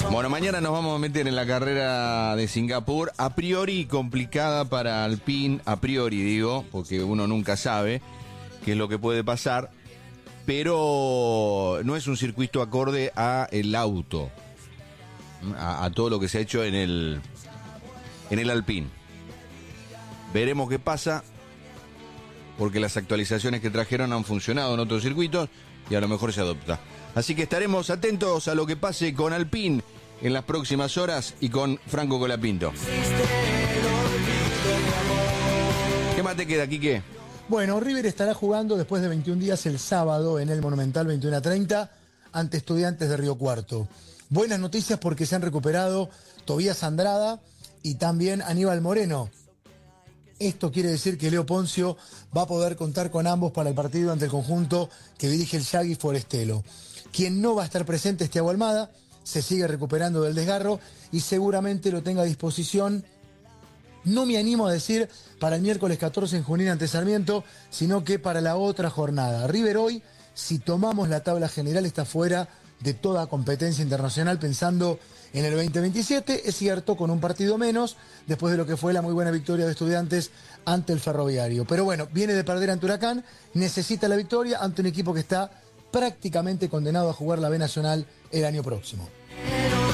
Bueno, mañana nos vamos a meter en la carrera de Singapur, a priori complicada para Alpine, a priori digo, porque uno nunca sabe qué es lo que puede pasar, pero no es un circuito acorde a el auto, a todo lo que se ha hecho en el Alpine. Veremos qué pasa, porque las actualizaciones que trajeron han funcionado en otros circuitos y a lo mejor se adopta. Así que estaremos atentos a lo que pase con Alpine en las próximas horas y con Franco Colapinto. ¿Qué más te queda, Quique? Bueno, River estará jugando después de 21 días el sábado en el Monumental 21:30 ante Estudiantes de Río Cuarto. Buenas noticias porque se han recuperado Tobías Andrada y también Aníbal Moreno. Esto quiere decir que Leo Poncio va a poder contar con ambos para el partido ante el conjunto que dirige el Yagui Forestelo. Quien no va a estar presente es Thiago Almada, se sigue recuperando del desgarro y seguramente lo tenga a disposición. No me animo a decir para el miércoles 14 en Junín ante Sarmiento, sino que para la otra jornada. River hoy, si tomamos la tabla general, está fuera de toda competencia internacional pensando en el 2027, es cierto, con un partido menos, después de lo que fue la muy buena victoria de Estudiantes ante el Ferroviario. Pero bueno, viene de perder ante Huracán, necesita la victoria ante un equipo que está prácticamente condenado a jugar la B Nacional el año próximo.